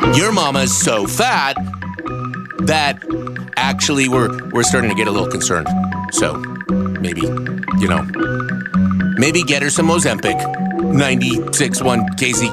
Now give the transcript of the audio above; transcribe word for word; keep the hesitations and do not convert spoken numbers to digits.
Your mama's so fat that actually we're we're starting to get a little concerned. So maybe, you know, maybe get her some Ozempic. ninety-six point one K Z